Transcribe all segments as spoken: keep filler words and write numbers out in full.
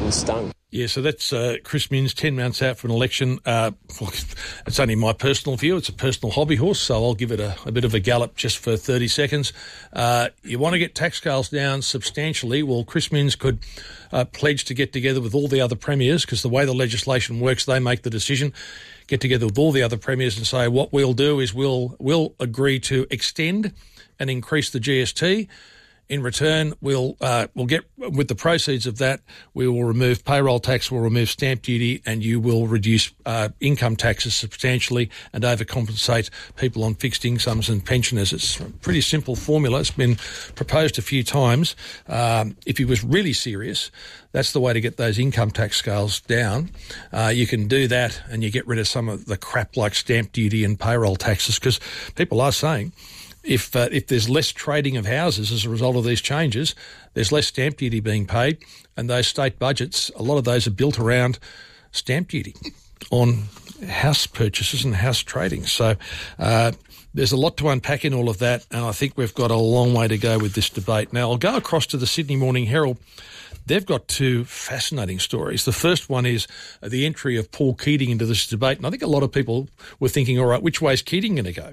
getting stung. Yeah, so that's uh, Chris Minns, ten months out from an election. Uh, it's only my personal view. It's a personal hobby horse, so I'll give it a, a bit of a gallop just for thirty seconds. Uh, you want to get tax scales down substantially? Well, Chris Minns could uh, pledge to get together with all the other premiers, because the way the legislation works, they make the decision. Get together with all the other premiers and say, what we'll do is we'll we'll agree to extend and increase the G S T. In return, we'll uh, we'll get, with the proceeds of that, we will remove payroll tax, we'll remove stamp duty, and you will reduce uh, income taxes substantially and overcompensate people on fixed incomes and pensioners. It's a pretty simple formula. It's been proposed a few times. Um, if he was really serious, that's the way to get those income tax scales down. Uh, you can do that and you get rid of some of the crap like stamp duty and payroll taxes, because people are saying, If uh, if there's less trading of houses as a result of these changes, there's less stamp duty being paid, and those state budgets, a lot of those are built around stamp duty on house purchases and house trading. So uh, there's a lot to unpack in all of that, and I think we've got a long way to go with this debate. Now, I'll go across to the Sydney Morning Herald. They've got two fascinating stories. The first one is the entry of Paul Keating into this debate, and I think a lot of people were thinking, all right, which way is Keating going to go?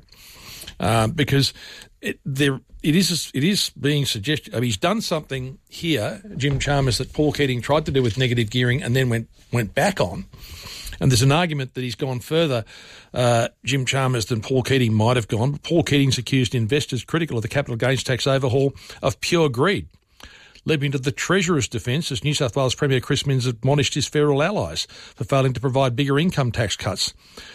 Um, because it, there, it is it is being suggested. I mean, he's done something here, Jim Chalmers, that Paul Keating tried to do with negative gearing and then went went back on. And there's an argument that he's gone further, uh, Jim Chalmers, than Paul Keating might have gone. But Paul Keating's accused investors critical of the capital gains tax overhaul of pure greed, leading to the Treasurer's defence as New South Wales Premier Chris Minns admonished his federal allies for failing to provide bigger income tax cuts.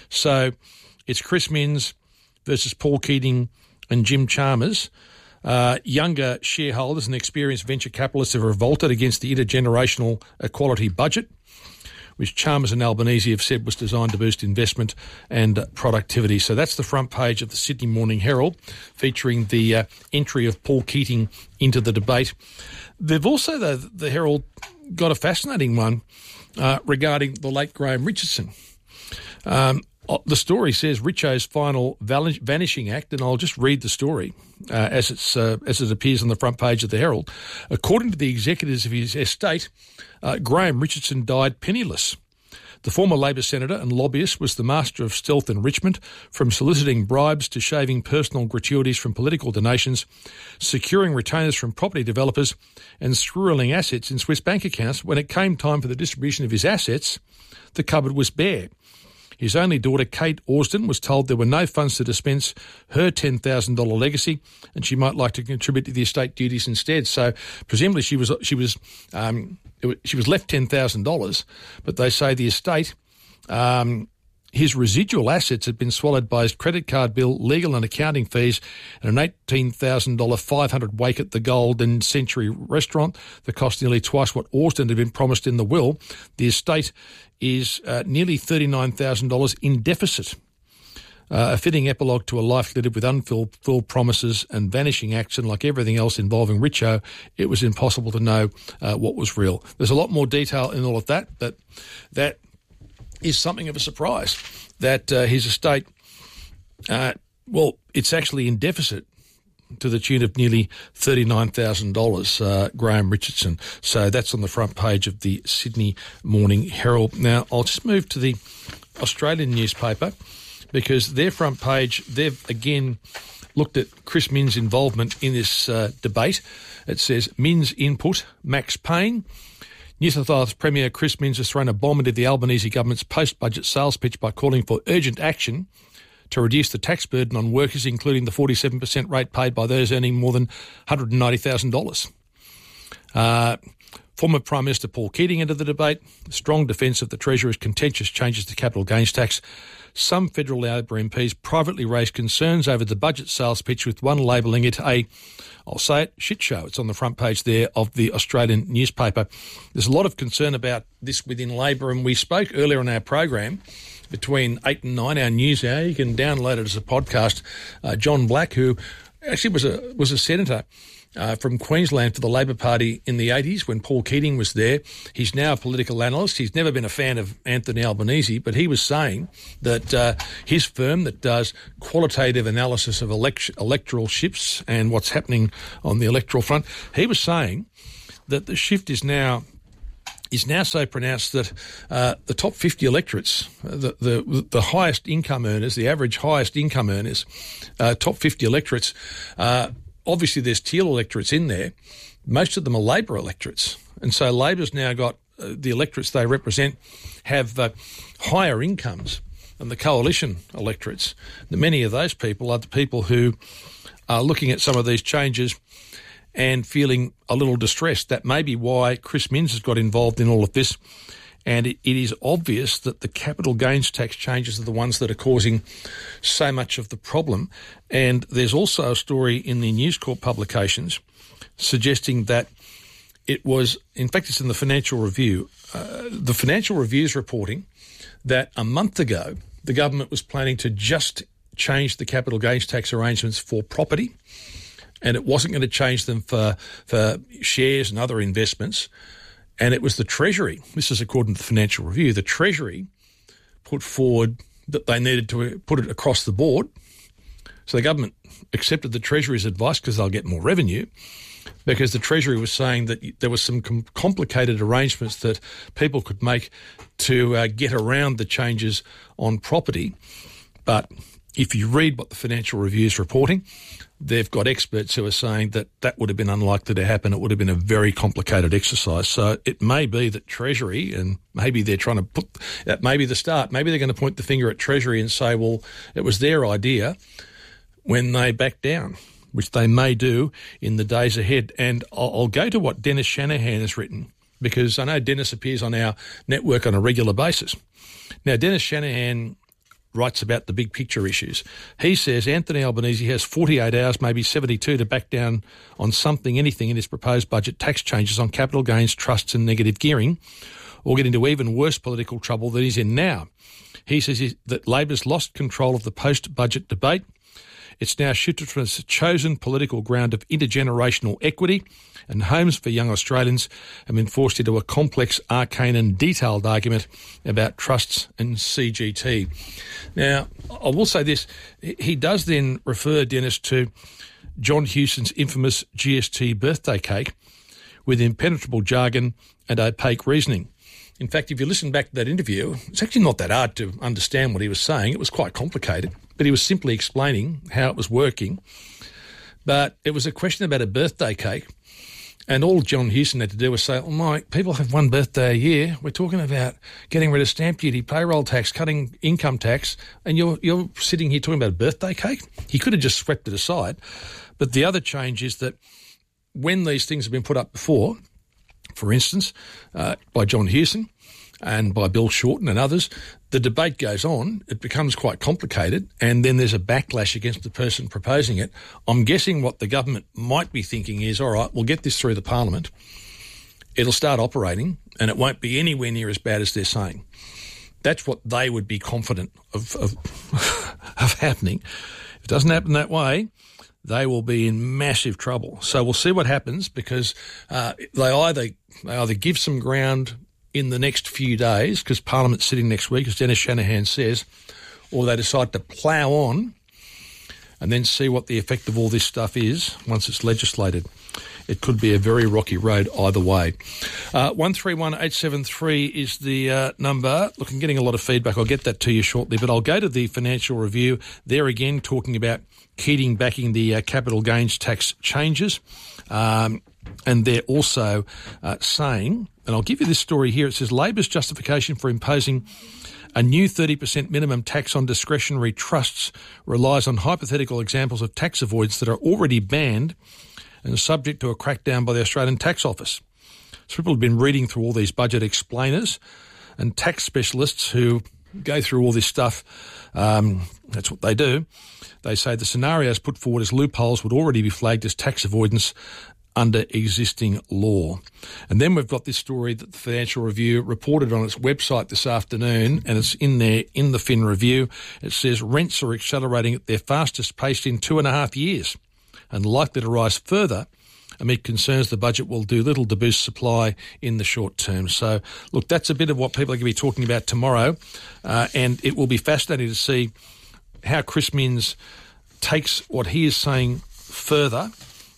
So it's Chris Minns versus Paul Keating and Jim Chalmers. Uh, younger shareholders and experienced venture capitalists have revolted against the intergenerational equality budget, which Chalmers and Albanese have said was designed to boost investment and productivity. So that's the front page of the Sydney Morning Herald, featuring the uh, entry of Paul Keating into the debate. They've also, the, the Herald, got a fascinating one uh, regarding the late Graham Richardson. Um, The story says Richo's final vanishing act, and I'll just read the story uh, as it's uh, as it appears on the front page of the Herald. According to the executors of his estate, uh, Graham Richardson died penniless. The former Labor senator and lobbyist was the master of stealth enrichment, from soliciting bribes to shaving personal gratuities from political donations, securing retainers from property developers, and squirreling assets in Swiss bank accounts. When it came time for the distribution of his assets, the cupboard was bare. His only daughter, Kate Orsden, was told there were no funds to dispense her ten thousand dollars legacy, and she might like to contribute to the estate duties instead. So presumably she was she was um, she was left ten thousand dollars, but they say the estate, um, his residual assets had been swallowed by his credit card bill, legal and accounting fees, and an eighteen thousand dollars five hundred wake at the Golden Century restaurant that cost nearly twice what Orsden had been promised in the will. The estate is uh, nearly thirty-nine thousand dollars in deficit. Uh, a fitting epilogue to a life littered with unfulfilled promises and vanishing acts, and like everything else involving Richo, it was impossible to know uh, what was real. There's a lot more detail in all of that, but that is something of a surprise, that uh, his estate, uh, well, it's actually in deficit to the tune of nearly thirty-nine thousand dollars, uh, Graham Richardson. So that's on the front page of the Sydney Morning Herald. Now, I'll just move to the Australian newspaper, because their front page, they've again looked at Chris Minns' involvement in this uh, debate. It says, Minns input, Max Payne. New South Wales Premier Chris Minns has thrown a bomb into the Albanese government's post-budget sales pitch by calling for urgent action to reduce the tax burden on workers, including the forty-seven percent rate paid by those earning more than one hundred ninety thousand dollars. Uh, former Prime Minister Paul Keating entered the debate. Strong defence of the Treasurer's contentious changes to capital gains tax. Some federal Labor M Ps privately raised concerns over the budget sales pitch, with one labelling it a, I'll say it, shit show. It's on the front page there of the Australian newspaper. There's a lot of concern about this within Labor, and we spoke earlier in our program between eight and nine, our news hour. You can download it as a podcast. Uh, John Black, who actually was a was a senator uh, from Queensland for the Labor Party in the eighties when Paul Keating was there. He's now a political analyst. He's never been a fan of Anthony Albanese, but he was saying that uh, his firm that does qualitative analysis of elect- electoral shifts and what's happening on the electoral front, he was saying that the shift is now is now so pronounced that uh, the top fifty electorates, the, the the highest income earners, the average highest income earners, uh, top fifty electorates, uh, obviously there's teal electorates in there. Most of them are Labor electorates. And so Labor's now got uh, the electorates they represent have uh, higher incomes than the coalition electorates. Many of those people are the people who are looking at some of these changes and feeling a little distressed. That may be why Chris Minns has got involved in all of this. And it, it is obvious that the capital gains tax changes are the ones that are causing so much of the problem. And there's also a story in the News Corp publications suggesting that it was, in fact, it's in the Financial Review. Uh, the Financial Review is reporting that a month ago, the government was planning to just change the capital gains tax arrangements for property, and it wasn't going to change them for, for shares and other investments. And it was the Treasury, this is according to the Financial Review, the Treasury put forward that they needed to put it across the board. So the government accepted the Treasury's advice because they'll get more revenue, because the Treasury was saying that there was some com- complicated arrangements that people could make to uh, get around the changes on property. But if you read what the Financial Review is reporting, they've got experts who are saying that that would have been unlikely to happen. It would have been a very complicated exercise. So it may be that Treasury, and maybe they're trying to put, that may be the start, maybe they're going to point the finger at Treasury and say, well, it was their idea when they back down, which they may do in the days ahead. And I'll, I'll go to what Dennis Shanahan has written, because I know Dennis appears on our network on a regular basis. Now, Dennis Shanahan writes about the big picture issues. He says Anthony Albanese has forty-eight hours, maybe seventy-two, to back down on something, anything in his proposed budget tax changes on capital gains, trusts and negative gearing, or get into even worse political trouble than he's in now. He says that Labor's lost control of the post-budget debate. It's now shifted from its chosen political ground of intergenerational equity, and homes for young Australians have been forced into a complex, arcane and detailed argument about trusts and C G T. Now, I will say this. He does then refer, Dennis, to John Hewson's infamous G S T birthday cake with impenetrable jargon and opaque reasoning. In fact, if you listen back to that interview, it's actually not that hard to understand what he was saying. It was quite complicated, but he was simply explaining how it was working. But it was a question about a birthday cake, and all John Hewson had to do was say, oh, Mike, people have one birthday a year. We're talking about getting rid of stamp duty, payroll tax, cutting income tax, and you're you're sitting here talking about a birthday cake? He could have just swept it aside. But the other change is that when these things have been put up before, for instance, uh, by John Hewson and by Bill Shorten and others, the debate goes on, it becomes quite complicated, and then there's a backlash against the person proposing it. I'm guessing what the government might be thinking is, all right, we'll get this through the Parliament, it'll start operating, and it won't be anywhere near as bad as they're saying. That's what they would be confident of, of, of happening. If it doesn't happen that way, they will be in massive trouble. So we'll see what happens, because uh, they either they either give some ground in the next few days, because Parliament's sitting next week, as Dennis Shanahan says, or they decide to plough on and then see what the effect of all this stuff is once it's legislated. It could be a very rocky road either way. Uh, one three one eight seven three is the uh, number. Look, I'm getting a lot of feedback. I'll get that to you shortly, but I'll go to the Financial Review. There again, talking about Keating backing the uh, capital gains tax changes. Um, and they're also uh, saying, and I'll give you this story here, it says Labor's justification for imposing a new thirty percent minimum tax on discretionary trusts relies on hypothetical examples of tax avoidance that are already banned and subject to a crackdown by the Australian Tax Office. So people have been reading through all these budget explainers and tax specialists who go through all this stuff. Um, that's what they do. They say the scenarios put forward as loopholes would already be flagged as tax avoidance under existing law. And then we've got this story that the Financial Review reported on its website this afternoon, and it's in there in the Fin Review. It says rents are accelerating at their fastest pace in two and a half years and likely to rise further amid concerns the budget will do little to boost supply in the short term. So, look, that's a bit of what people are going to be talking about tomorrow, uh, and it will be fascinating to see how Chris Minns takes what he is saying further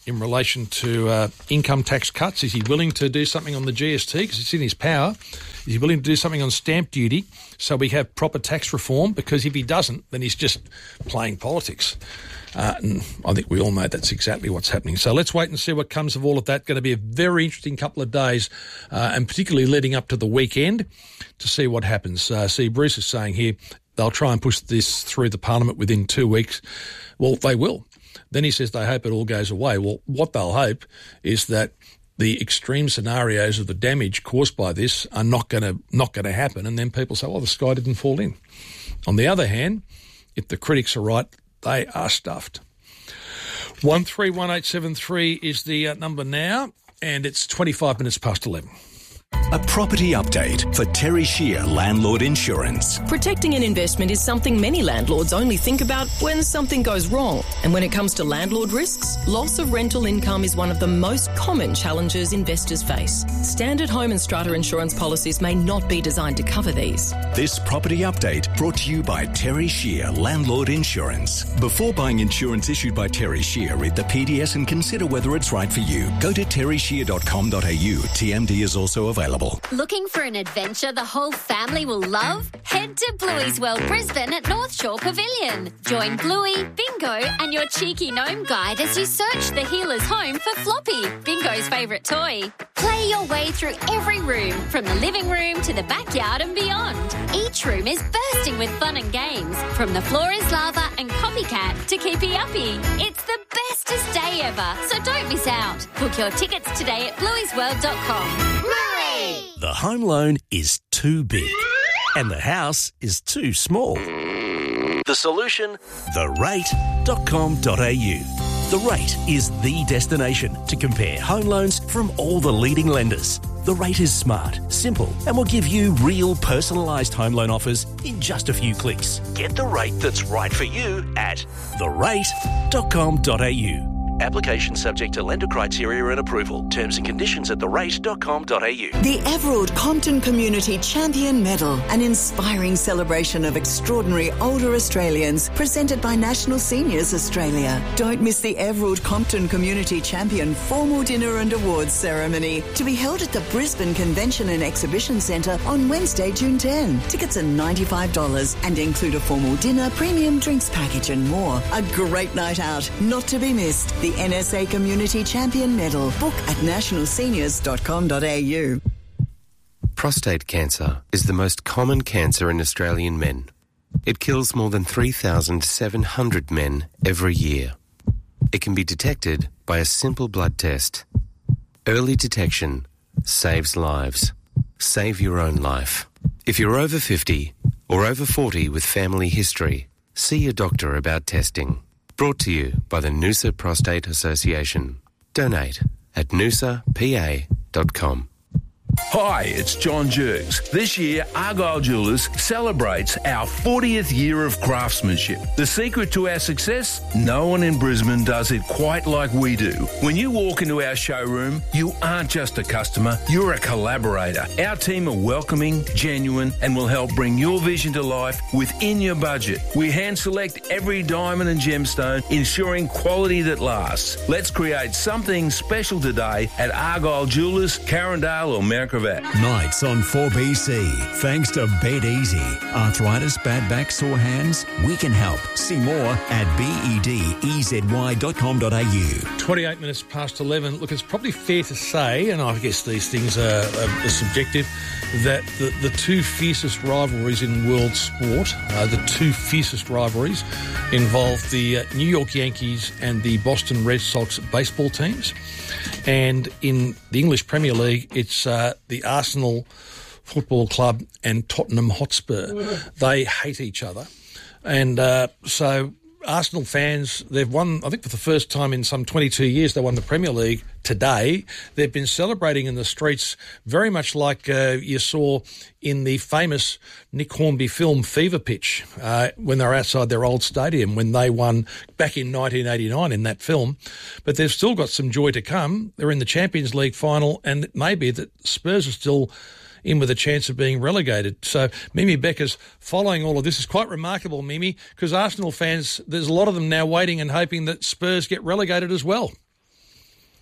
in relation to uh, income tax cuts. Is he willing to do something on the G S T because it's in his power? Is he willing to do something on stamp duty so we have proper tax reform? Because if he doesn't, then he's just playing politics. Uh, and I think we all know that's exactly what's happening. So let's wait and see what comes of all of that. Going to be a very interesting couple of days, uh, and particularly leading up to the weekend to see what happens. Uh, see, Bruce is saying here they'll try and push this through the Parliament within two weeks. Well, they will. Then he says they hope it all goes away. Well, what they'll hope is that the extreme scenarios of the damage caused by this are not going to not going to happen, and then people say, well, the sky didn't fall in. On the other hand, if the critics are right, they are stuffed. one three one eight seven three is the uh, number now, and it's twenty-five minutes past eleven. A property update for Terry Shear Landlord Insurance. Protecting an investment is something many landlords only think about when something goes wrong. And when it comes to landlord risks, loss of rental income is one of the most common challenges investors face. Standard home and strata insurance policies may not be designed to cover these. This property update brought to you by Terry Shear Landlord Insurance. Before buying insurance issued by Terry Shear, read the P D S and consider whether it's right for you. Go to terry shear dot com dot a u. T M D is also available. Looking for an adventure the whole family will love? Head to Bluey's World Brisbane at North Shore Pavilion. Join Bluey, Bingo and your cheeky gnome guide as you search the healer's home for Floppy, Bingo's favourite toy. Play your way through every room, from the living room to the backyard and beyond. Each room is bursting with fun and games, from the floor is lava and copycat to keepy uppy. It's the bestest day ever, so don't miss out. Book your tickets today at blueys world dot com. Bluey! The home loan is too big and the house is too small. The solution? the rate dot com dot a u. The Rate is the destination to compare home loans from all the leading lenders. The Rate is smart, simple, and will give you real personalised home loan offers in just a few clicks. Get the rate that's right for you at the rate dot com dot a u. Application subject to lender criteria and approval. Terms and conditions at the rate dot com dot a u. The Everard Compton Community Champion Medal, an inspiring celebration of extraordinary older Australians, presented by National Seniors Australia. Don't miss the Everard Compton Community Champion formal dinner and awards ceremony, to be held at the Brisbane Convention and Exhibition Centre on Wednesday, June tenth. Tickets are ninety-five dollars and include a formal dinner, premium drinks package and more. A great night out, not to be missed. The N S A Community Champion Medal. Book at national seniors dot com dot a u. Prostate cancer is the most common cancer in Australian men. It kills more than three thousand seven hundred men every year. It can be detected by a simple blood test. Early detection saves lives. Save your own life. If you're over fifty or over forty with family history, see your doctor about testing. Brought to you by the Noosa Prostate Association. Donate at noosa p a dot com. Hi, it's John Jerks. This year, Argyle Jewellers celebrates our fortieth year of craftsmanship. The secret to our success? No one in Brisbane does it quite like we do. When you walk into our showroom, you aren't just a customer, you're a collaborator. Our team are welcoming, genuine, and will help bring your vision to life within your budget. We hand select every diamond and gemstone, ensuring quality that lasts. Let's create something special today at Argyle Jewellers, Carindale or Mount Gravatt. Nights on four B C. Thanks to Bed Easy. Arthritis, bad back, sore hands? We can help. See more at bed-easy dot com dot a u. twenty-eight minutes past eleven. Look, it's probably fair to say, and I guess these things are, are, are subjective, that the, the two fiercest rivalries in world sport, uh, the two fiercest rivalries, involve the uh, New York Yankees and the Boston Red Sox baseball teams. And in the English Premier League, it's uh, the Arsenal Football Club and Tottenham Hotspur. They hate each other. And uh, so Arsenal fans, they've won, I think for the first time in some twenty-two years, they won the Premier League today. They've been celebrating in the streets very much like uh, you saw in the famous Nick Hornby film Fever Pitch, uh, when they were outside their old stadium when they won back in nineteen eighty-nine in that film. But they've still got some joy to come. They're in the Champions League final, and it may be that Spurs are still in with a chance of being relegated. So Mimi Becker's following all of this. Is quite remarkable, Mimi, because Arsenal fans, there's a lot of them now waiting and hoping that Spurs get relegated as well.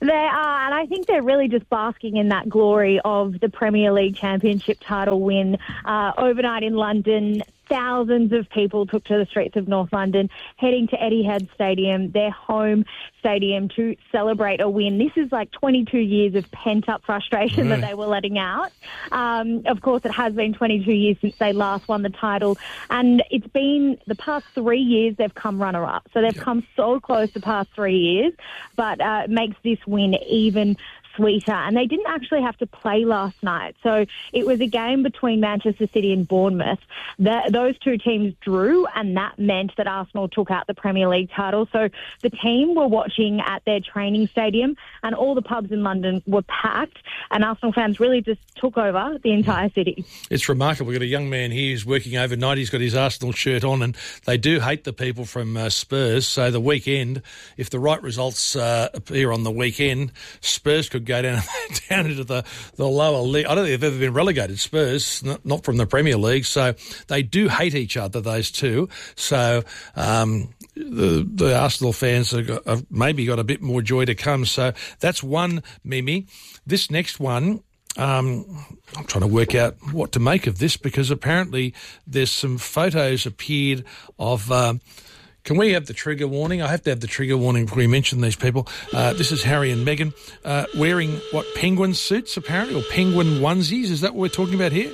They are, and I think they're really just basking in that glory of the Premier League Championship title win uh, overnight in London. Thousands of people took to the streets of North London, heading to Etihad Stadium, their home stadium, to celebrate a win. This is like twenty-two years of pent-up frustration Right. that they were letting out. Um, of course, it has been twenty-two years since they last won the title, and it's been the past three years they've come runner-up. So they've come so close the past three years, but uh, it makes this win even sweeter. And they didn't actually have to play last night. So it was a game between Manchester City and Bournemouth. The, those two teams drew, and that meant that Arsenal took out the Premier League title. So the team were watching at their training stadium, and all the pubs in London were packed, and Arsenal fans really just took over the entire city. It's remarkable. We've got a young man here who's working overnight. He's got his Arsenal shirt on, and they do hate the people from uh, Spurs. So the weekend, if the right results uh, appear on the weekend, Spurs could go down down into the, the lower league. I don't think they've ever been relegated, Spurs, not, not from the Premier League. So they do hate each other, those two. So um, the, the Arsenal fans have, got, have maybe got a bit more joy to come. So that's one, Mimi. This next one, Um, I'm trying to work out what to make of this, because apparently there's some photos appeared of... Um, can we have the trigger warning? I have to have the trigger warning before we mention these people. Uh, this is Harry and Meghan uh, wearing, what, penguin suits, apparently, or penguin onesies. Is that what we're talking about here?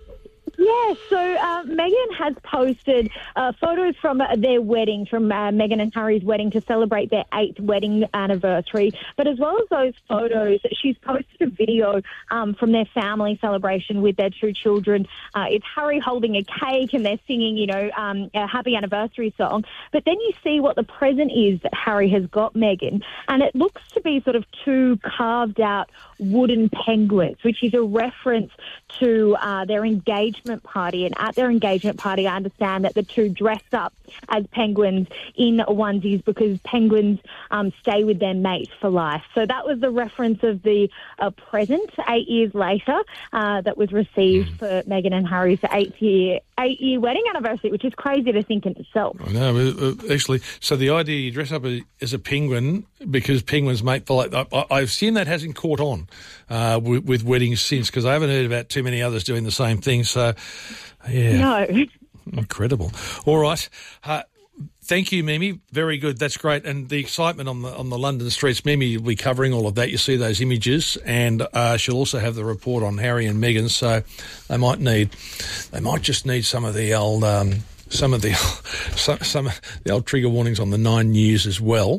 Yeah, so uh, Meghan has posted uh, photos from uh, their wedding, from uh, Meghan and Harry's wedding, to celebrate their eighth wedding anniversary. But as well as those photos, she's posted a video um, from their family celebration with their two children. Uh, it's Harry holding a cake, and they're singing, you know, um, a happy anniversary song. But then you see what the present is that Harry has got Meghan, and it looks to be sort of two carved out wooden penguins, which is a reference to uh, their engagement party. And at their engagement party, I understand that the two dressed up as penguins in onesies, because penguins um, stay with their mate for life. So that was the reference of the uh, present eight years later uh, that was received mm. for Meghan and Harry's eighth year eight year wedding anniversary, which is crazy to think in itself. I know, uh, actually. So the idea you dress up as a penguin because penguins mate for like, I, I've seen that hasn't caught on uh, with, with weddings since, because I haven't heard about too many others doing the same thing. So, yeah. No. Incredible. All right. Uh, thank you, Mimi. Very good. That's great. And the excitement on the on the London streets, Mimi will be covering all of that. You see those images, and uh, she'll also have the report on Harry and Meghan. So they might need, they might just need some of the old. Um, Some of the some, some of the old trigger warnings on the Nine News as well.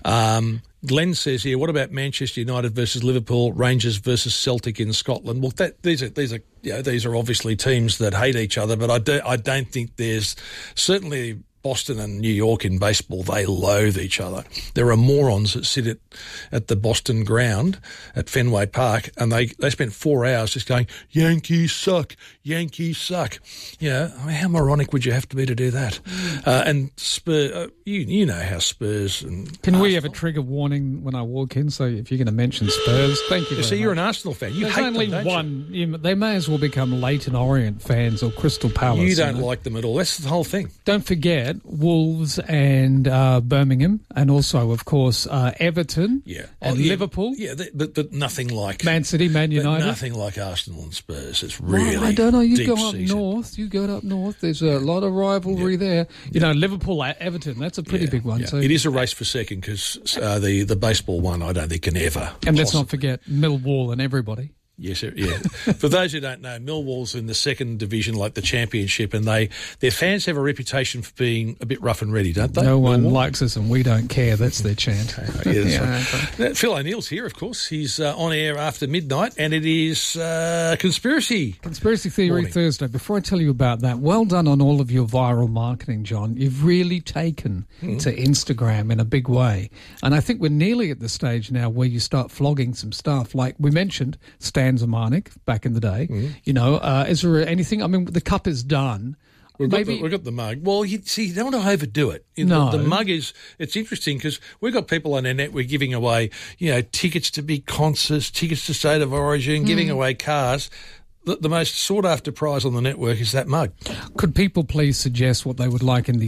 Um, Glenn says here, what about Manchester United versus Liverpool, Rangers versus Celtic in Scotland? Well, that, these are these are you know, these are obviously teams that hate each other, but I do, I don't think there's certainly. Boston and New York in baseball, they loathe each other. There are morons that sit at, at the Boston ground at Fenway Park, and they, they spent four hours just going, Yankees suck, Yankees suck. You know, I mean, how moronic would you have to be to do that? Mm. Uh, and Spurs, uh, you, you know how Spurs and Can Arsenal, we have a trigger warning when I walk in? So if you're going to mention Spurs, thank you very So much. you're an Arsenal fan. You There's hate only them, don't one. You? They may as well become Leighton Orient fans or Crystal Palace. You don't you know? like them at all. That's the whole thing. Don't forget Wolves and uh, Birmingham, and also, of course, uh, Everton yeah. and oh, yeah. Liverpool. Yeah, they, but, but nothing like... Man City, Man United. Nothing like Arsenal and Spurs. It's really well, I don't know. You deep go up season. north. You go up north. There's a lot of rivalry yeah. there. You yeah. know, Liverpool, Everton, that's a pretty yeah. big one. Yeah. So it is a race for second, because uh, the, the baseball one I don't think can ever... And let's not forget Millwall and everybody. Yes, yeah. For those who don't know, Millwall's in the second division, like the Championship, and they their fans have a reputation for being a bit rough and ready, don't they? No one Millwall? likes us and we don't care. That's their chant. Okay, yeah, that's yeah, right. Phil O'Neill's here, of course. He's uh, on air after midnight, and it is uh, Conspiracy Conspiracy Theory morning. Thursday. Before I tell you about that, well done on all of your viral marketing, John. You've really taken mm. to Instagram in a big way. And I think we're nearly at the stage now where you start flogging some stuff. Like we mentioned, Stan Zemanek back in the day. Mm. You know, uh, is there anything? I mean, the cup is done. We've got, the, we've got the mug. Well, you see, you don't want to overdo it. You know, no. The, the mug is, it's interesting because we've got people on our net, we're giving away, you know, tickets to big concerts, tickets to State of Origin, mm. giving away cars. The, the most sought-after prize on the network is that mug. Could people please suggest what they would like in the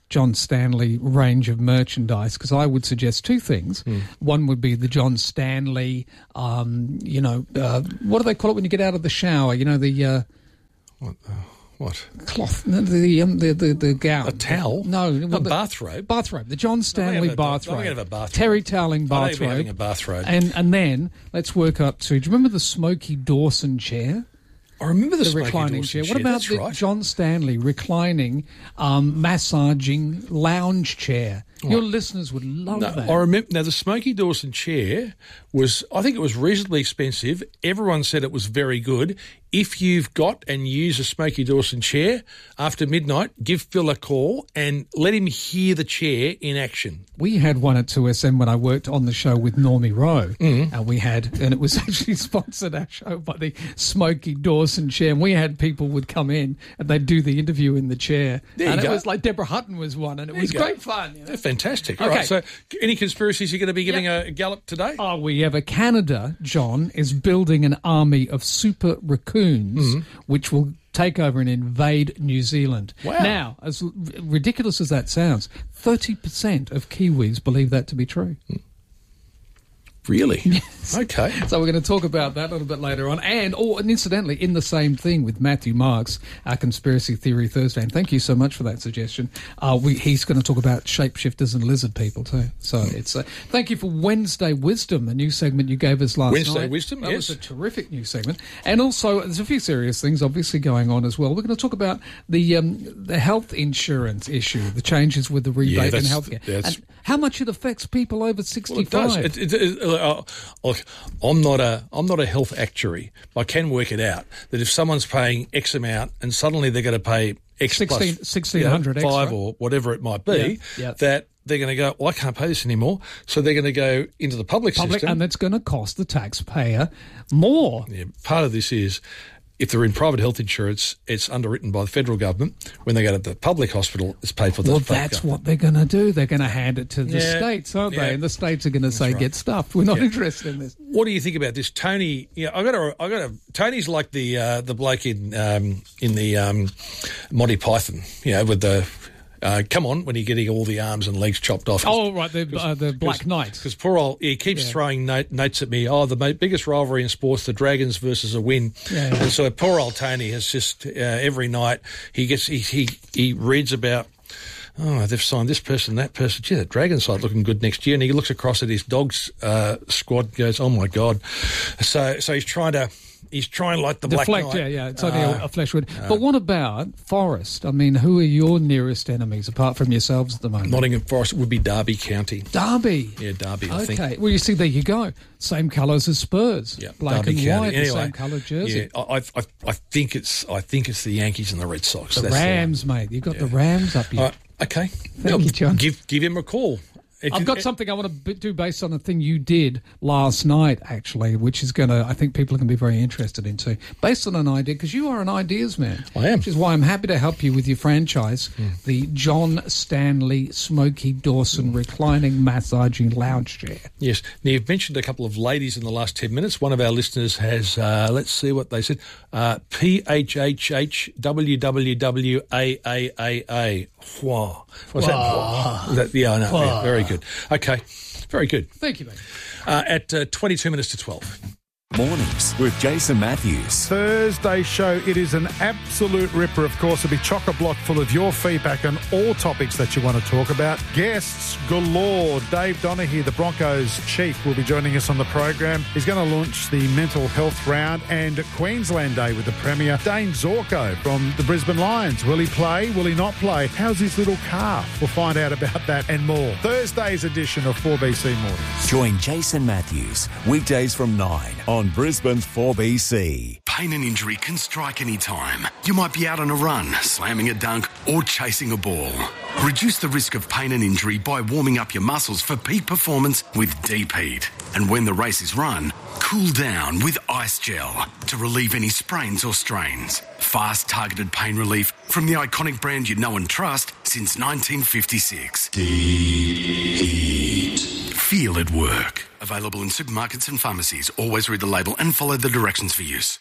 John Stanley range of merchandise, because I would suggest two things. Mm. One would be the John Stanley, um, you know, uh, what do they call it when you get out of the shower? You know, the... Uh, what? Uh, what? Cloth, the, the, um, the, the, the gown. A towel? No. A the, bathrobe? Bathrobe. The John Stanley a, bathrobe. I'm going to have a bathrobe. Terry toweling bathrobe. I'm having a bathrobe. And, and then, let's work up to, do you remember the Smokey Dawson chair? I remember the, the Smokey reclining Dawson chair. chair. What about That's the right. John Stanley reclining, um, massaging lounge chair? Right. Your listeners would love no, that. I remember. Now, the Smokey Dawson chair was, I think it was reasonably expensive. Everyone said it was very good. If you've got and use a Smokey Dawson chair after midnight, give Phil a call and let him hear the chair in action. We had one at two S M when I worked on the show with Normie Rowe, mm-hmm. and we had, and it was actually sponsored our show by the Smokey Dawson chair. And we had people would come in and they'd do the interview in the chair, there and you it go. was like Deborah Hutton was one, and it there was great fun. You know? Fantastic. All okay. right. So, any conspiracies you're going to be giving yep. a gallop today? Oh, we have a Canada, John, is building an army of super raccoons, mm-hmm. which will take over and invade New Zealand. Wow. Now, as r- ridiculous as that sounds, thirty percent of Kiwis believe that to be true. Really? Yes. Okay. So we're going to talk about that a little bit later on. And, oh, and incidentally, in the same thing with Matthew Marks, our Conspiracy Theory Thursday. And thank you so much for that suggestion. Uh, we, he's going to talk about shapeshifters and lizard people too. So it's uh, thank you for Wednesday Wisdom, a new segment you gave us last Wednesday night. Wednesday Wisdom, that yes. That was a terrific new segment. And also, there's a few serious things obviously going on as well. We're going to talk about the um, the health insurance issue, the changes with the rebate yeah, and healthcare, and how much it affects people over sixty-five. Well, it does. It, it, it, uh, look, I'm not a I'm not a health actuary. I can work it out that if someone's paying X amount and suddenly they're going to pay X sixteen, plus sixteen hundred you know, five extra. or whatever it might be, yeah, yeah. that they're going to go, well, I can't pay this anymore. So they're going to go into the public, public system. And that's going to cost the taxpayer more. Yeah, part of this is, if they're in private health insurance, it's underwritten by the federal government. When they go to the public hospital, it's paid for the Well, federal that's government. what they're going to do. They're going to hand it to the Yeah. states, aren't Yeah. they? And the states are going to say, right. get stuffed. We're not Yeah. interested in this. What do you think about this, Tony? Yeah, I got to. I got to. Tony's like the uh, the bloke in um, in the um, Monty Python, you know, with the. Uh, come on, when you're getting all the arms and legs chopped off. Oh, right, the uh, the Black Knight. Because poor old, he keeps Yeah. throwing note, notes at me. Oh, the mo- biggest rivalry in sports, the Dragons versus a win. Yeah, yeah. And so poor old Tony has just uh, every night he gets he, he he reads about. Oh, they've signed this person, that person. Gee, that Dragon side looking good next year. And he looks across at his dogs uh, squad and goes, oh, my God. So so he's trying to... He's trying like the Deflect, Black Knight. yeah, yeah. It's only uh, a, a flesh wound. uh, But what about Forest? I mean, who are your nearest enemies apart from yourselves at the moment? Nottingham Forest would be Derby County. Derby. Yeah, Derby, I think. Okay. Well, you see, there you go. Same colours as Spurs. Yeah, Black Derby and County. white, Anyway, the same colour jersey. Yeah, I, I, I think it's I think it's the Yankees and the Red Sox. The That's Rams, mate. You've got Yeah. the Rams up here. Uh, okay. Thank you, John. Give give him a call. If I've you- got something I want to b- do based on a thing you did last night, actually, which is going to, I think people are going to be very interested in too. Based on an idea, because you are an ideas man. I am. Which is why I'm happy to help you with your franchise, mm. the John Stanley Smokey Dawson reclining massaging lounge chair. Yes. Now, you've mentioned a couple of ladies in the last ten minutes. One of our listeners has, uh, let's see what they said, uh, P H H H W W W A A A A. Wow. What's that? Is that? Yeah, I know. Yeah, very good. Okay. Very good. Thank you, mate. Uh, at uh, twenty-two minutes to twelve. Mornings with Jason Matthews. Thursday show, it is an absolute ripper. Of course, it'll be chock-a-block full of your feedback on all topics that you want to talk about. Guests galore. Dave Donaghy, the Broncos chief, will be joining us on the program. He's going to launch the mental health round and Queensland Day with the Premier. Dane Zorko from the Brisbane Lions. Will he play? Will he not play? How's his little calf? We'll find out about that and more. Thursday's edition of four B C Mornings. Join Jason Matthews weekdays from nine on Brisbane's four B C. Pain and injury can strike any time. You might be out on a run, slamming a dunk, or chasing a ball. Reduce the risk of pain and injury by warming up your muscles for peak performance with Deep Heat. And when the race is run, cool down with Ice Gel to relieve any sprains or strains. Fast, targeted pain relief from the iconic brand you know and trust since nineteen fifty-six. Deep Heat. Feel it work. Available in supermarkets and pharmacies. Always read the label and follow the directions for use.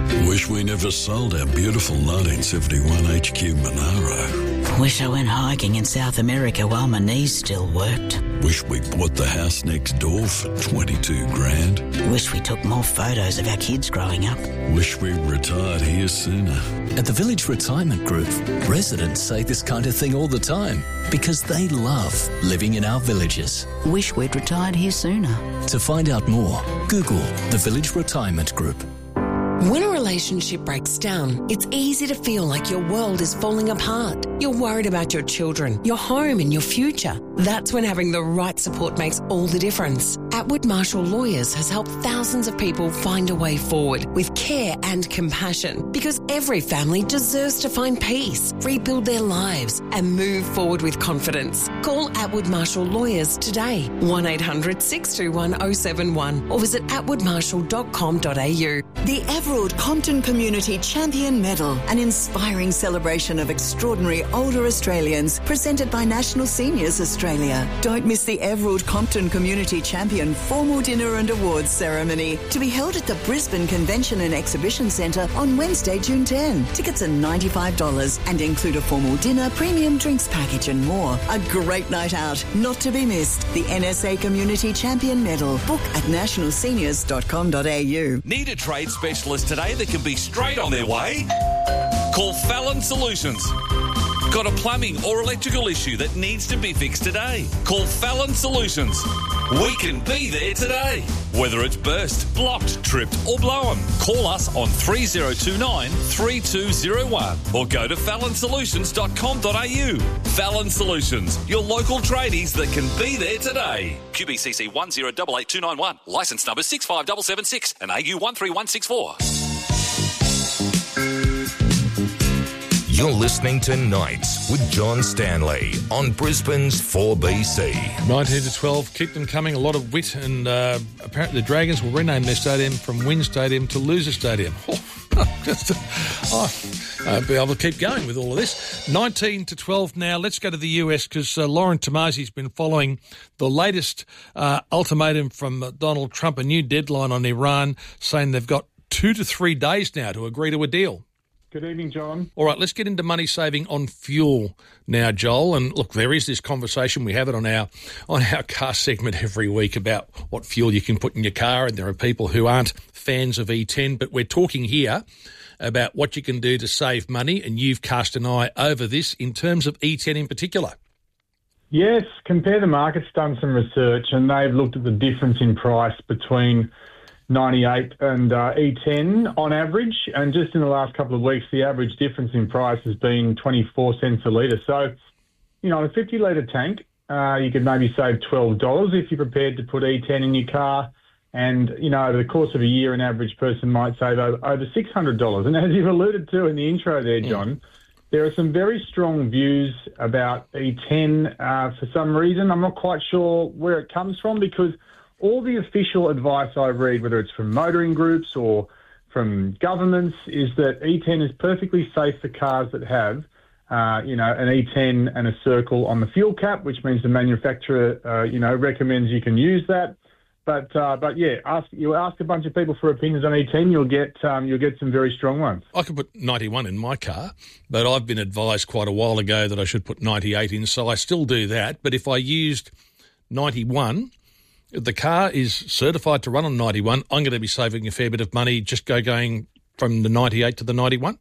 Wish we never sold our beautiful nineteen seventy-one H Q Monaro. Wish I went hiking in South America while my knees still worked. Wish we bought the house next door for twenty-two grand. Wish we took more photos of our kids growing up. Wish we retired here sooner. At the Village Retirement Group, residents say this kind of thing all the time because they love living in our villages. Wish we'd retired here sooner. To find out more, Google the Village Retirement Group. When a relationship breaks down, it's easy to feel like your world is falling apart. You're worried about your children, your home and your future. That's when having the right support makes all the difference. Atwood Marshall Lawyers has helped thousands of people find a way forward with care and compassion, because every family deserves to find peace, rebuild their lives and move forward with confidence. Call Atwood Marshall Lawyers today, one eight hundred six two one oh seven one, or visit atwood marshall dot com dot a u. The Everald Compton Community Champion Medal, an inspiring celebration of extraordinary older Australians, presented by National Seniors Australia. Don't miss the Everald Compton Community Champion formal dinner and awards ceremony, to be held at the Brisbane Convention and Exhibition Centre on Wednesday, June tenth. Tickets are ninety-five dollars and include a formal dinner, premium drinks package and more. A great night out, not to be missed. The N S A Community Champion Medal. Book at national seniors dot com dot a u. Need a trade specialist today that can be straight on their way? Call Fallon Solutions. Got a plumbing or electrical issue that needs to be fixed today? Call Fallon Solutions. We can be there today. Whether it's burst, blocked, tripped or blown, call us on three oh two nine, three two oh one or go to fallon solutions dot com dot a u. Fallon Solutions, your local tradies that can be there today. Q B C C one zero eight eight two nine one. Licence number six five seven seven six and A U one three one six four. You're listening to Nights with John Stanley on Brisbane's four B C. nineteen to twelve, keep them coming. A lot of wit, and uh, apparently the Dragons will rename their stadium from Win Stadium to Loser Stadium. Oh, just, oh, I'll be able to keep going with all of this. nineteen to twelve now. Let's go to the U S, because uh, Lauren Tomasi's been following the latest uh, ultimatum from uh, Donald Trump, a new deadline on Iran, saying they've got two to three days now to agree to a deal. Good evening, John. All right, let's get into money saving on fuel now, Joel. And look, there is this conversation. We have it on our on our car segment every week about what fuel you can put in your car, and there are people who aren't fans of E ten, but we're talking here about what you can do to save money, and you've cast an eye over this in terms of E ten in particular. Yes, Compare the Market's done some research, and they've looked at the difference in price between ninety-eight and uh, E ten on average, and just in the last couple of weeks, the average difference in price has been twenty-four cents a litre. So, you know, on a fifty litre tank, uh, you could maybe save twelve dollars if you're prepared to put E ten in your car. And, you know, over the course of a year, an average person might save over, over six hundred dollars. And as you've alluded to in the intro there, John, mm. there are some very strong views about E ten uh, for some reason. I'm not quite sure where it comes from, because all the official advice I read, whether it's from motoring groups or from governments, is that E ten is perfectly safe for cars that have, uh, you know, an E ten and a circle on the fuel cap, which means the manufacturer, uh, you know, recommends you can use that. But uh, but yeah, ask you ask a bunch of people for opinions on E ten, you'll get um, you'll get some very strong ones. I could put ninety-one in my car, but I've been advised quite a while ago that I should put ninety-eight in, so I still do that. But if I used ninety-one, if the car is certified to run on ninety-one, I'm going to be saving a fair bit of money just go going from the ninety-eight to the ninety-one.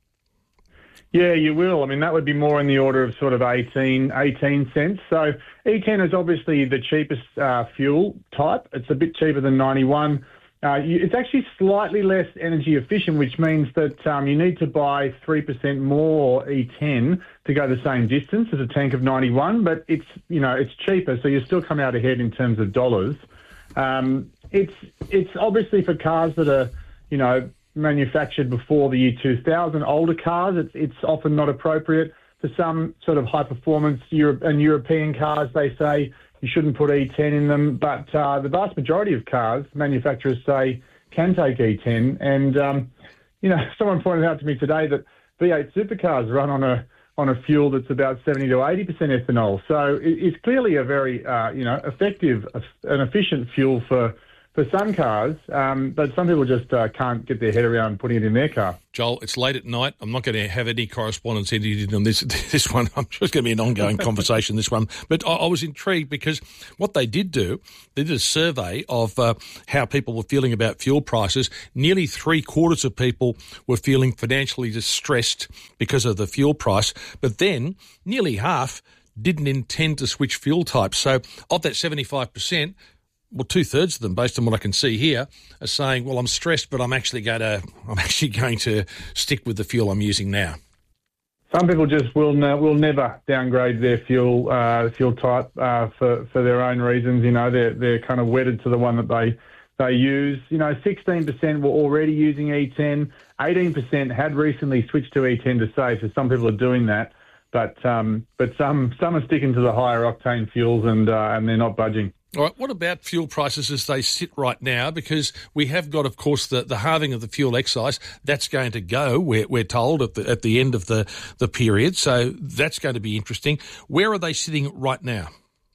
Yeah, you will. I mean, that would be more in the order of sort of eighteen, eighteen cents. So E ten is obviously the cheapest uh, fuel type. It's a bit cheaper than ninety-one. Uh, you, it's actually slightly less energy efficient, which means that um, you need to buy three percent more E ten to go the same distance as a tank of ninety-one, but it's, you know, it's cheaper, so you still come out ahead in terms of dollars. Um, it's it's obviously for cars that are, you know, manufactured before the year two thousand, older cars. It's it's often not appropriate. For some sort of high performance Europe and European cars, they say you shouldn't put E ten in them. But uh, the vast majority of cars, manufacturers say can take E ten. And um, you know, someone pointed out to me today that V eight supercars run on a on a fuel that's about seventy to eighty percent ethanol. So it, it's clearly a very uh, you know effective and efficient fuel for for some cars, um, but some people just uh, can't get their head around putting it in their car. Joel, it's late at night. I'm not going to have any correspondence edited on this this one. I'm sure it's going to be an ongoing conversation, this one. But I, I was intrigued because what they did do, they did a survey of uh, how people were feeling about fuel prices. Nearly three quarters of people were feeling financially distressed because of the fuel price. But then nearly half didn't intend to switch fuel types. So of that seventy-five percent, well, two-thirds of them, based on what I can see here, are saying, well, I'm stressed, but I'm actually going to I'm actually going to stick with the fuel I'm using now. Some people just will ne- will never downgrade their fuel uh, fuel type uh, for, for their own reasons. You know, they're, they're kind of wedded to the one that they they use. You know, sixteen percent were already using E ten. eighteen percent had recently switched to E ten to save, so some people are doing that. But um, but some some are sticking to the higher octane fuels and uh, and they're not budging. All right, what about fuel prices as they sit right now? Because we have got, of course, the, the halving of the fuel excise. That's going to go, we're, we're told, at the, at the end of the, the period. So that's going to be interesting. Where are they sitting right now?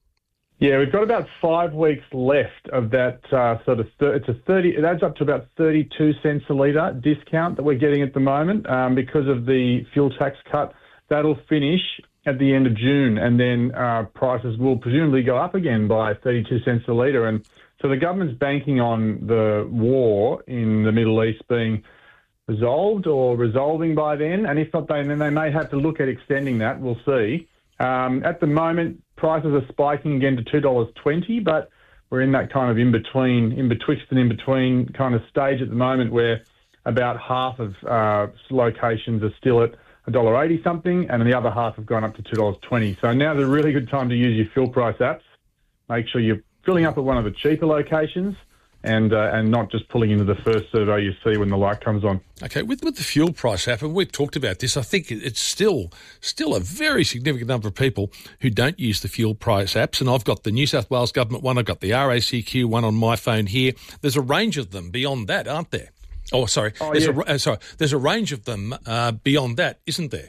Yeah, we've got about five weeks left of that uh, sort of, th- it's a thirty, it adds up to about thirty-two cents a litre discount that we're getting at the moment um, because of the fuel tax cut. That'll finish at the end of June, and then uh, prices will presumably go up again by thirty-two cents a litre. And so the government's banking on the war in the Middle East being resolved or resolving by then, and if not, then they may have to look at extending that. We'll see. Um, at the moment, prices are spiking again to two dollars twenty, but we're in that kind of in-between, in-betwixt and in-between kind of stage at the moment where about half of uh, locations are still at one dollar eighty something, and the other half have gone up to two dollars twenty. So now's a really good time to use your fuel price apps. Make sure you're filling up at one of the cheaper locations and uh, and not just pulling into the first survey you see when the light comes on. Okay, with with the fuel price app, and we've talked about this, I think it's still still a very significant number of people who don't use the fuel price apps, and I've got the New South Wales government one, I've got the R A C Q one on my phone here. There's a range of them beyond that, aren't there? Oh, sorry. Oh, there's yes. a, uh, sorry. There's a range of them uh, beyond that, isn't there?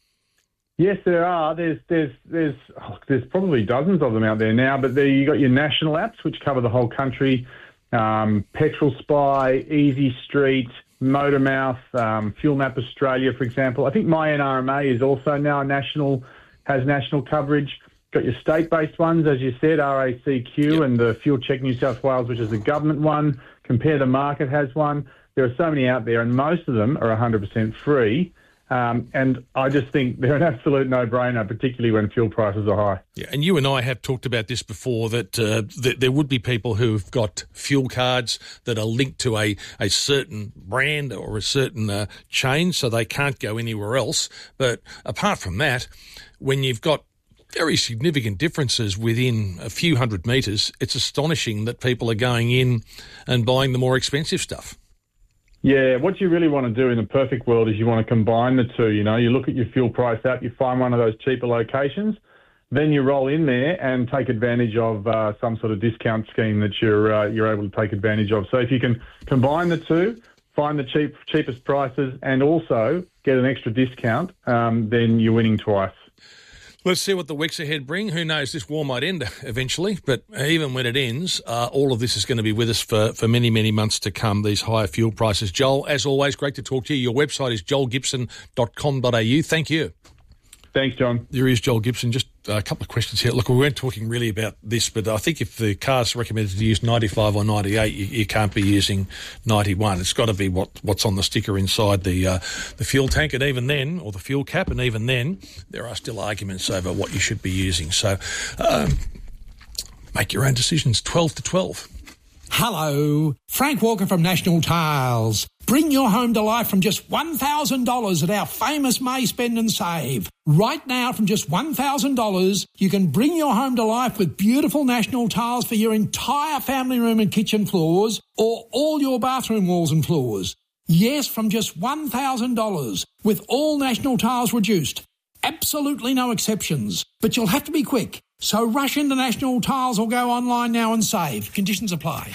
Yes, there are. There's there's there's oh, there's probably dozens of them out there now. But there you got your national apps, which cover the whole country. Um, Petrol Spy, Easy Street, Motormouth, um, Fuel Map Australia, for example. I think My N R M A is also now a national has national coverage. Got your state-based ones, as you said, R A C Q yep. and the Fuel Check New South Wales, which is the government one. Compare the Market has one. There are so many out there, and most of them are one hundred percent free. Um, and I just think they're an absolute no-brainer, particularly when fuel prices are high. Yeah, and you and I have talked about this before, that uh, th- there would be people who've got fuel cards that are linked to a, a certain brand or a certain uh, chain, so they can't go anywhere else. But apart from that, when you've got very significant differences within a few hundred metres, it's astonishing that people are going in and buying the more expensive stuff. Yeah, what you really want to do in the perfect world is you want to combine the two. You know, you look at your fuel price app, you find one of those cheaper locations, then you roll in there and take advantage of uh, some sort of discount scheme that you're uh, you're able to take advantage of. So if you can combine the two, find the cheap cheapest prices, and also get an extra discount, um, then you're winning twice. Let's see what the weeks ahead bring. Who knows, this war might end eventually, but even when it ends, uh, all of this is going to be with us for, for many, many months to come, these higher fuel prices. Joel, as always, great to talk to you. Your website is joel gibson dot com dot a u. Thank you. Thanks, John. There is Joel Gibson. Just a couple of questions here. Look, we weren't talking really about this, but I think if the car's recommended to use ninety-five or ninety-eight, you, you can't be using ninety-one. It's got to be what, what's on the sticker inside the uh, the fuel tank, and even then, or the fuel cap, and even then, there are still arguments over what you should be using. So um, make your own decisions. twelve to twelve. Hello, Frank Walker from National Tiles. Bring your home to life from just one thousand dollars at our famous May Spend and Save. Right now, from just one thousand dollars, you can bring your home to life with beautiful National Tiles for your entire family room and kitchen floors, or all your bathroom walls and floors. Yes, from just one thousand dollars, with all National Tiles reduced. Absolutely no exceptions, but you'll have to be quick. So rush into National Tiles or go online now and save. Conditions apply.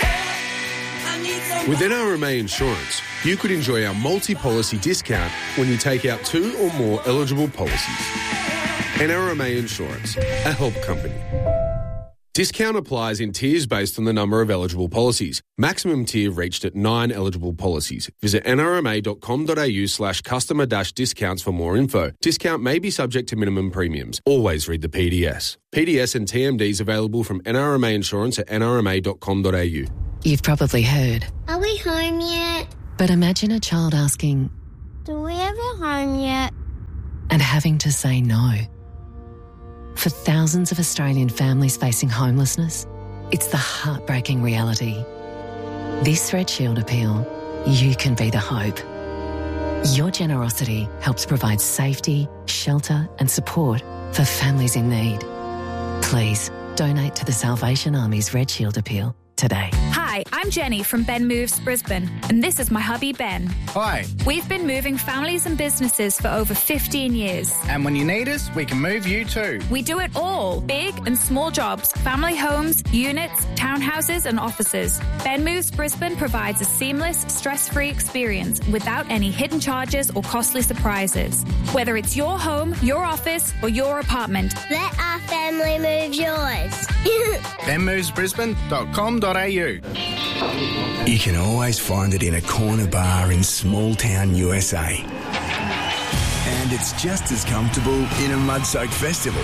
With N R M A Insurance, you could enjoy our multi-policy discount when you take out two or more eligible policies. N R M A Insurance, a help company. Discount applies in tiers based on the number of eligible policies. Maximum tier reached at nine eligible policies. Visit nrma.com.au slash customer dash discounts for more info. Discount may be subject to minimum premiums. Always read the P D S. P D S and T M Ds available from N R M A Insurance at n r m a dot com dot a u. You've probably heard. Are we home yet? But imagine a child asking, Do we ever home yet? and having to say no. For thousands of Australian families facing homelessness, it's the heartbreaking reality. This Red Shield appeal, you can be the hope. Your generosity helps provide safety, shelter and support for families in need. Please donate to the Salvation Army's Red Shield appeal today. Hi, I'm Jenny from Ben Moves Brisbane, and this is my hubby Ben. Hi. We've been moving families and businesses for over fifteen years. And when you need us, we can move you too. We do it all, big and small jobs, family homes, units, townhouses and offices. Ben Moves Brisbane provides a seamless, stress-free experience without any hidden charges or costly surprises. Whether it's your home, your office or your apartment. Let our family move yours. ben moves brisbane dot com dot a u. You can always find it in a corner bar in small town U S A. And it's just as comfortable in a mud-soaked festival.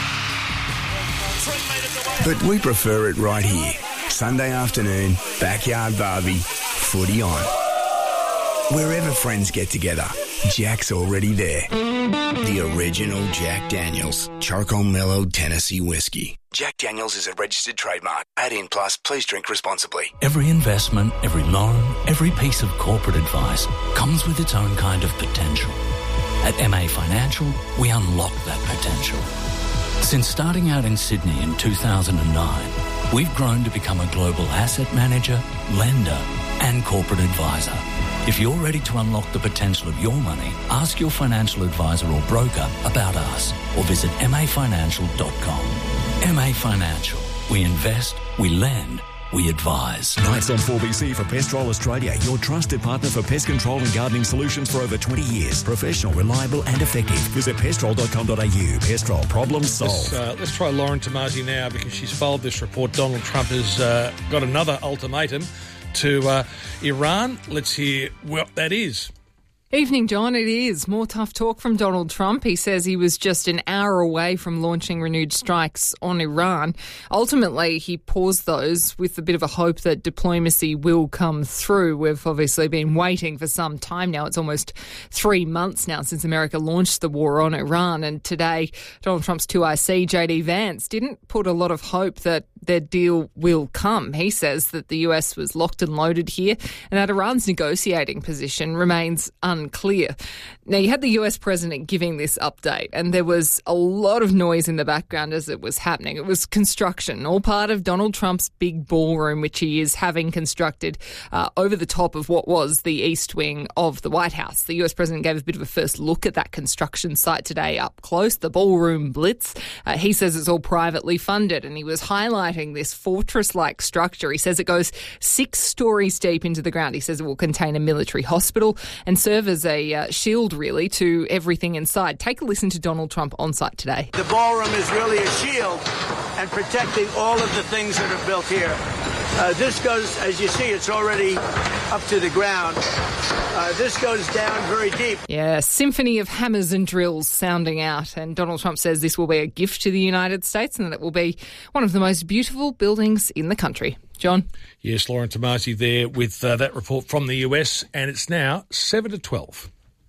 But we prefer it right here. Sunday afternoon, backyard barbie, footy on. Wherever friends get together, Jack's already there. The original Jack Daniels, charcoal mellowed Tennessee whiskey. Jack Daniels is a registered trademark. eighteen plus, please drink responsibly. Every investment, every loan, every piece of corporate advice comes with its own kind of potential. At M A Financial, we unlock that potential. Since starting out in Sydney in two thousand nine, we've grown to become a global asset manager, lender and corporate advisor. If you're ready to unlock the potential of your money, ask your financial advisor or broker about us or visit m a financial dot com. M A Financial. We invest, we lend, we advise. Nights on four B C for Pestrol Australia, your trusted partner for pest control and gardening solutions for over twenty years. Professional, reliable and effective. Visit pestrol dot com dot a u. Pestrol, problem solved. Let's, uh, let's try Lauren Tomasi now because she's followed this report. Donald Trump has uh, got another ultimatum to uh, Iran. Let's hear what that is. Evening, John. It is more tough talk from Donald Trump. He says he was just an hour away from launching renewed strikes on Iran. Ultimately, he paused those with a bit of a hope that diplomacy will come through. We've obviously been waiting for some time now. It's almost three months now since America launched the war on Iran. And today, Donald Trump's two I C, J D Vance, didn't put a lot of hope that their deal will come. He says that the U S was locked and loaded here and that Iran's negotiating position remains unclear. Now, you had the U S president giving this update and there was a lot of noise in the background as it was happening. It was construction, all part of Donald Trump's big ballroom, which he is having constructed uh, over the top of what was the east wing of the White House. The U S president gave a bit of a first look at that construction site today up close, the Ballroom Blitz. Uh, he says it's all privately funded and he was highlighting this fortress-like structure. He says it goes six stories deep into the ground. He says it will contain a military hospital and serve as a uh, shield, really, to everything inside. Take a listen to Donald Trump on site today. The ballroom is really a shield and protecting all of the things that are built here. Uh, this goes, as you see, it's already up to the ground. Uh, this goes down very deep. Yeah, symphony of hammers and drills sounding out. And Donald Trump says this will be a gift to the United States and that it will be one of the most beautiful buildings in the country. John? Yes, Lauren Tomasi there with uh, that report from the U S, and it's now seven to twelve.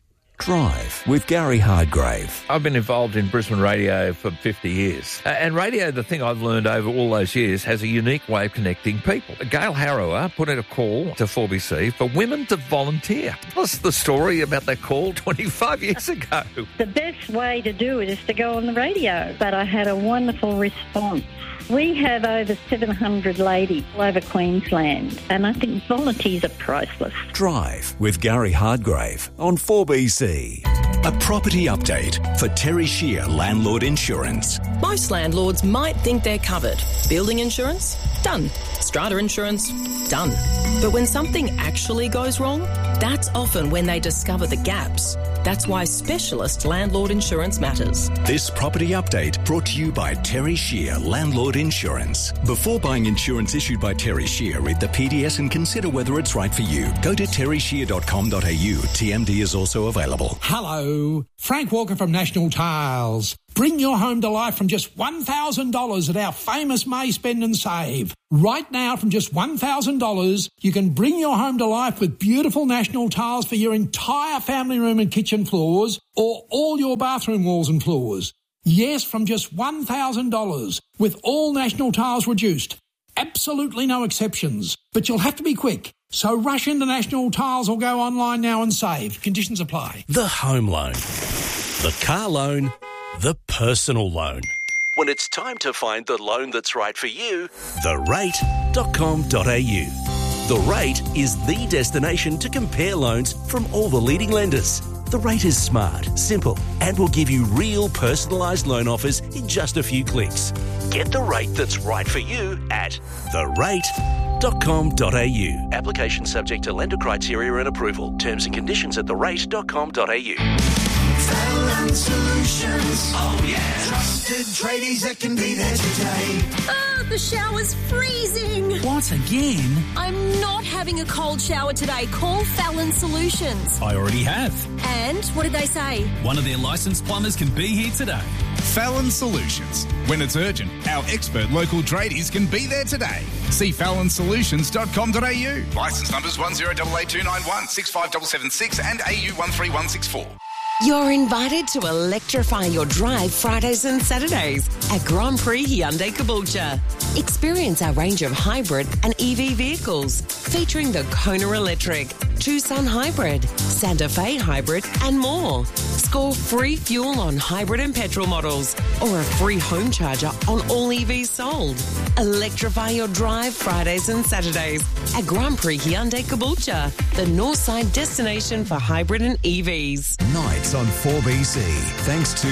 Drive with Gary Hardgrave. I've been involved in Brisbane radio for fifty years. Uh, and radio, the thing I've learned over all those years, has a unique way of connecting people. Gail Harrower put out a call to four B C for women to volunteer. Plus the story about that call twenty-five years ago. The best way to do it is to go on the radio. But I had a wonderful response. We have over seven hundred ladies all over Queensland, and I think volunteers are priceless. Drive with Gary Hardgrave on four B C. A property update for Terry Shear Landlord Insurance. Most landlords might think they're covered. Building insurance? Done. Strata insurance? Done. But when something actually goes wrong, that's often when they discover the gaps. That's why specialist landlord insurance matters. This property update brought to you by Terry Shear Landlord Insurance. Before buying insurance issued by Terry Shear, read the P D S and consider whether it's right for you. Go to terry shear dot com dot a u. T M D is also available. Hello, Frank Walker from National Tiles. Bring your home to life from just one thousand dollars at our famous May Spend and Save. Right now, from just one thousand dollars, you can bring your home to life with beautiful National Tiles for your entire family room and kitchen floors, or all your bathroom walls and floors. Yes, from just one thousand dollars, with all National Tiles reduced. Absolutely no exceptions. But you'll have to be quick. So rush into National Tiles or go online now and save. Conditions apply. The home loan, the car loan, the personal loan. When it's time to find the loan that's right for you, the rate dot com dot a u. The Rate is the destination to compare loans from all the leading lenders. The Rate is smart, simple, and will give you real personalised loan offers in just a few clicks. Get the rate that's right for you at the rate dot com dot a u. Application subject to lender criteria and approval. Terms and conditions at the rate dot com dot a u. Fallon Solutions. Oh, yeah. Trusted tradies that can be there today. Oh, the shower's freezing. What, again? I'm not having a cold shower today. Call Fallon Solutions. I already have. And what did they say? One of their licensed plumbers can be here today. Fallon Solutions. When it's urgent, our expert local tradies can be there today. See fallon solutions dot com dot a u. Licence numbers one zero eight eight two nine one, six five seven seven six and A U one three one six four. You're invited to electrify your drive Fridays and Saturdays at Grand Prix Hyundai Caboolture. Experience our range of hybrid and E V vehicles featuring the Kona Electric, Tucson Hybrid, Santa Fe Hybrid and more. Score free fuel on hybrid and petrol models or a free home charger on all E Vs sold. Electrify your drive Fridays and Saturdays at Grand Prix Hyundai Caboolture, the Northside destination for hybrid and E Vs. Nights on four B C, thanks to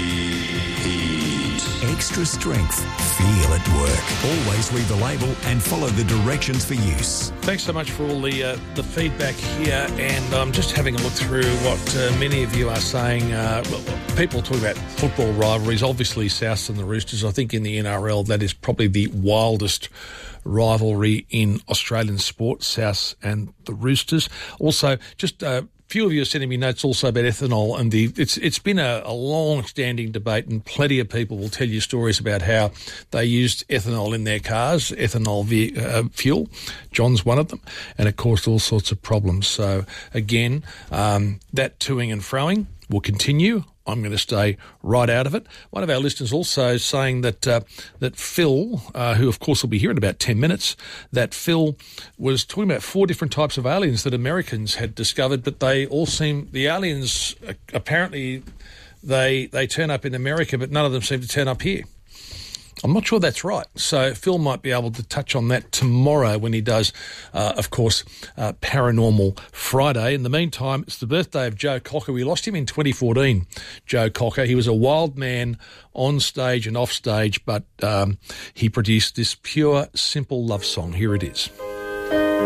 Extra Strength. Feel it work. Always read the label and follow the directions for use. Thanks so much for all the uh, the feedback here, and I'm um, just having a look through what uh, many of you are saying. Uh, people talk about football rivalries, obviously Souths and the Roosters. I think in the N R L that is probably the wildest rivalry in Australian sport, Souths and the Roosters. Also, just uh, few of you are sending me notes also about ethanol, and the it's it's been a, a long-standing debate, and plenty of people will tell you stories about how they used ethanol in their cars, ethanol ve- uh, fuel. John's one of them, and it caused all sorts of problems. So again, um, that toing and froing will continue. I'm going to stay right out of it. One of our listeners also saying that uh, that Phil, uh, who of course will be here in about ten minutes, that Phil was talking about four different types of aliens that Americans had discovered, but they all seem, the aliens uh, apparently they they turn up in America, but none of them seem to turn up here. I'm not sure that's right. So Phil might be able to touch on that tomorrow when he does, uh, of course, uh, Paranormal Friday. In the meantime, it's the birthday of Joe Cocker. We lost him in twenty fourteen, Joe Cocker. He was a wild man on stage and off stage, but um, he produced this pure, simple love song. Here it is.